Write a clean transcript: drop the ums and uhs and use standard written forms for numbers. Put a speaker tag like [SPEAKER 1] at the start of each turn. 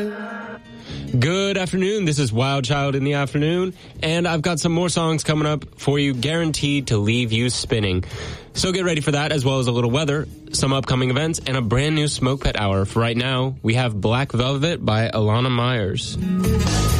[SPEAKER 1] Good afternoon. This is Wild Child in the Afternoon, and I've got some more songs coming up for you, guaranteed to leave you spinning. So get ready for that, as well as a little weather, some upcoming events, and a brand new Smoke Pet Hour. For right now, we have Black Velvet by Alana Myers.